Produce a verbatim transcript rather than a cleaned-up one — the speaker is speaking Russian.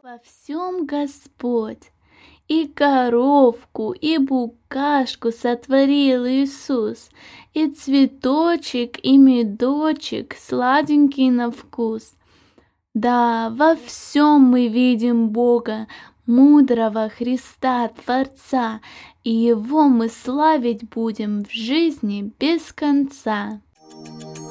Во всем Господь, и коровку, и букашку сотворил Иисус, и цветочек, и медочек, сладенький на вкус. Да, во всем мы видим Бога, мудрого Христа, Творца, и Его мы славить будем в жизни без конца.